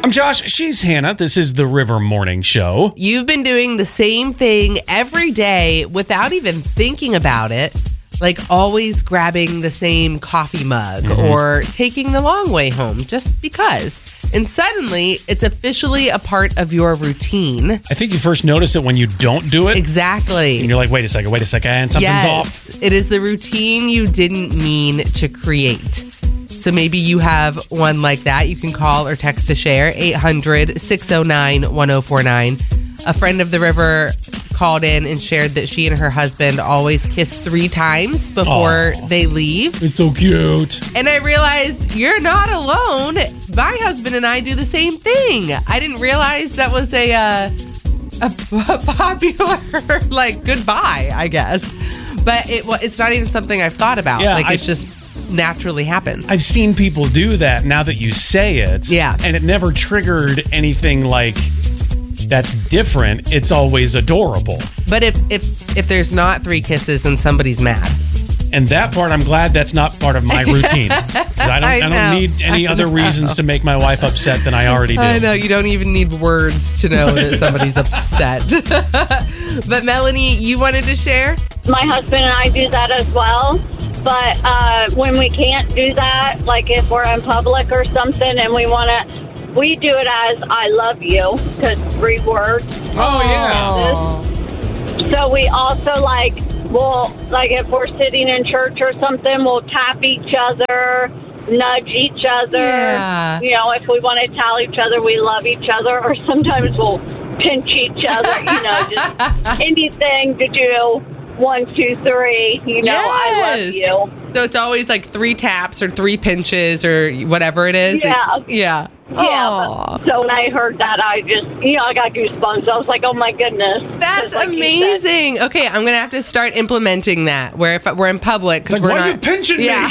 I'm Josh. She's Hannah. This is the River Morning Show. You've been doing the same thing every day without even thinking about it. Like always grabbing the same coffee mug or taking the long way home just because. And suddenly, it's officially a part of your routine. I think you first notice it when you don't do it. Exactly. And you're like, wait a second, something's off. It is the routine you didn't mean to create. So maybe you have one like that. You can call or text to share 800-609-1049. A friend of the River called in and shared that she and her husband always kiss 3 times before they leave. It's so cute. And I realized you're not alone. My husband and I do the same thing. I didn't realize that was a popular like goodbye, I guess. But it's not even something I've thought about. Yeah, it just naturally happens. I've seen people do that now that you say it. Yeah. And it never triggered anything like that's different. It's always adorable. But if there's not 3 kisses, then somebody's mad. And that part, I'm glad that's not part of my routine. I don't need any other reasons to make my wife upset than I already do. I know. You don't even need words to know that somebody's upset. But Melanie, you wanted to share? My husband and I do that as well. But when we can't do that, like if we're in public or something and we do it as I love you, because 3 words. Oh, yeah. So we also if we're sitting in church or something, we'll tap each other, nudge each other. Yeah. You know, if we want to tell each other we love each other, or sometimes we'll pinch each other, just anything to do. 1, 2, 3, I love you. So it's always like 3 taps or 3 pinches or whatever it is. Yeah. Yeah. Yeah. So when I heard that, I just, I got goosebumps. I was like, oh my goodness. That's amazing. Okay, I'm going to have to start implementing that where if we're in public, because we're why not. are you pinching me? Yeah.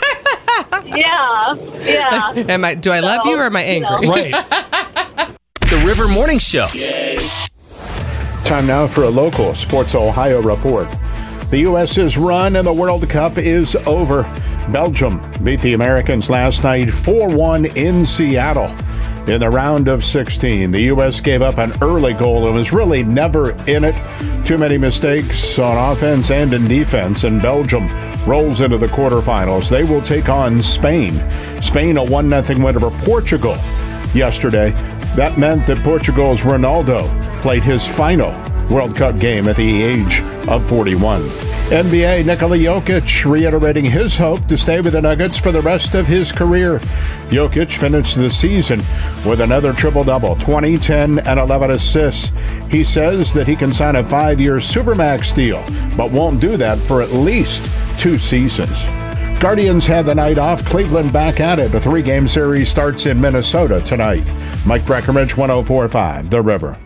Do I love you or am I angry? Right. The River Morning Show. Time now for a local Sports Ohio report. The U.S.'s run in the World Cup is over. Belgium beat the Americans last night 4-1 in Seattle. In the round of 16, the U.S. gave up an early goal and was really never in it. Too many mistakes on offense and in defense, and Belgium rolls into the quarterfinals. They will take on Spain. Spain a 1-0 win over Portugal yesterday. That meant that Portugal's Ronaldo played his final World Cup game at the age of 41. NBA Nikola Jokic reiterating his hope to stay with the Nuggets for the rest of his career. Jokic finished the season with another triple-double, 20, 10, and 11 assists. He says that he can sign a 5-year Supermax deal, but won't do that for at least 2 seasons. Guardians had the night off. Cleveland back at it. A 3-game series starts in Minnesota tonight. Mike Breckenridge, 104.5, The River.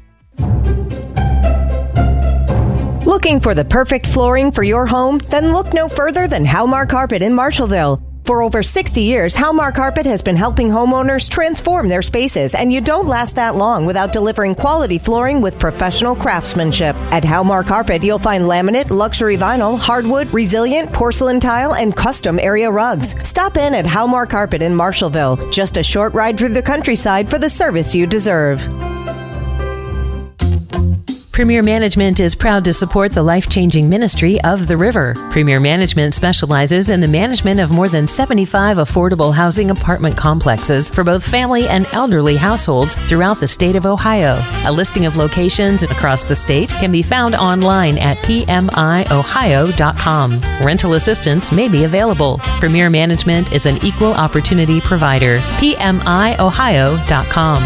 Looking for the perfect flooring for your home? Then look no further than Halmar Carpet in Marshallville. For over 60 years, Halmar Carpet has been helping homeowners transform their spaces, and you don't last that long without delivering quality flooring with professional craftsmanship. At Halmar Carpet, you'll find laminate, luxury vinyl, hardwood, resilient, porcelain tile, and custom area rugs. Stop in at Halmar Carpet in Marshallville. Just a short ride through the countryside for the service you deserve. Premier Management is proud to support the life-changing ministry of the River. Premier Management specializes in the management of more than 75 affordable housing apartment complexes for both family and elderly households throughout the state of Ohio. A listing of locations across the state can be found online at pmiohio.com. Rental assistance may be available. Premier Management is an equal opportunity provider. pmiohio.com.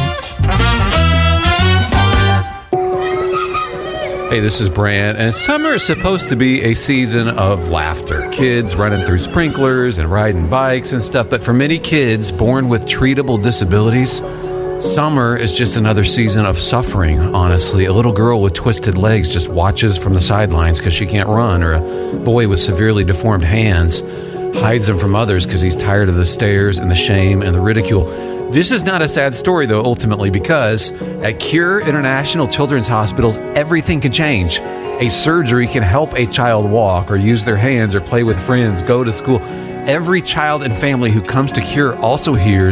Hey, this is Brant, and summer is supposed to be a season of laughter. Kids running through sprinklers and riding bikes and stuff, but for many kids born with treatable disabilities, summer is just another season of suffering, honestly. A little girl with twisted legs just watches from the sidelines because she can't run, or a boy with severely deformed hands hides them from others because he's tired of the stares and the shame and the ridicule. This is not a sad story, though, ultimately, because at Cure International Children's Hospitals, everything can change. A surgery can help a child walk or use their hands or play with friends, go to school. Every child and family who comes to Cure also hears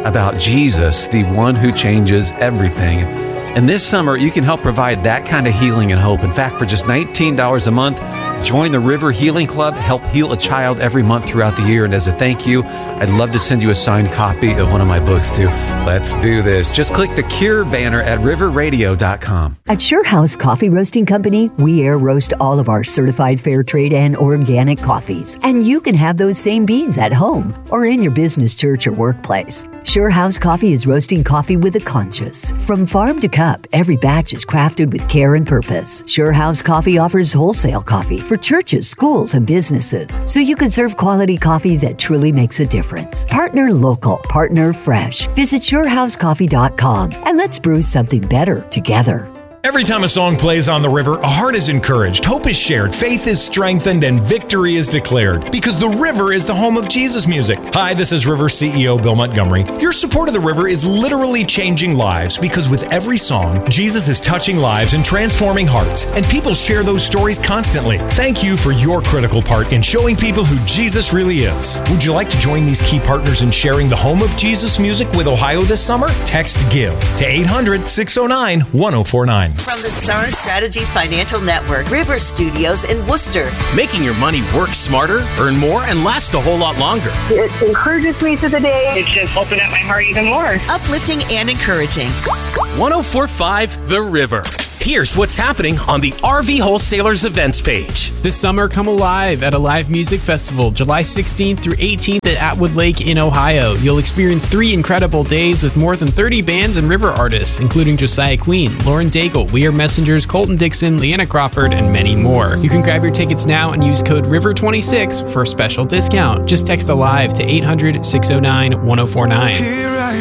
about Jesus, the one who changes everything. And this summer, you can help provide that kind of healing and hope. In fact, for just $19 a month, join the River Healing Club, help heal a child every month throughout the year. And as a thank you, I'd love to send you a signed copy of one of my books too. Let's do this. Just click the Cure banner at riverradio.com. At SureHouse Coffee Roasting Company, we air roast all of our certified fair trade and organic coffees. And you can have those same beans at home or in your business, church, or workplace. SureHouse Coffee is roasting coffee with a conscience. From farm to cup, every batch is crafted with care and purpose. SureHouse Coffee offers wholesale coffee for churches, schools, and businesses, so you can serve quality coffee that truly makes a difference. Partner local, partner fresh. Visit SureHouseCoffee.com and let's brew something better together. Every time a song plays on the river, a heart is encouraged, hope is shared, faith is strengthened, and victory is declared. Because the river is the home of Jesus music. Hi, this is River CEO Bill Montgomery. Your support of the river is literally changing lives, because with every song, Jesus is touching lives and transforming hearts. And people share those stories constantly. Thank you for your critical part in showing people who Jesus really is. Would you like to join these key partners in sharing the home of Jesus music with Ohio this summer? Text GIVE to 800-609-1049. From the Star Strategies Financial Network, River Studios in Worcester. Making your money work smarter, earn more, and last a whole lot longer. It encourages me through the day. It's just opened up my heart even more. Uplifting and encouraging. 104.5 The River. Here's what's happening on the RV Wholesalers events page. This summer, come alive at a live music festival, July 16th through 18th at Atwood Lake in Ohio. You'll experience 3 incredible days with more than 30 bands and river artists, including Josiah Queen, Lauren Daigle, We Are Messengers, Colton Dixon, Leanna Crawford, and many more. You can grab your tickets now and use code RIVER26 for a special discount. Just text ALIVE to 800-609-1049.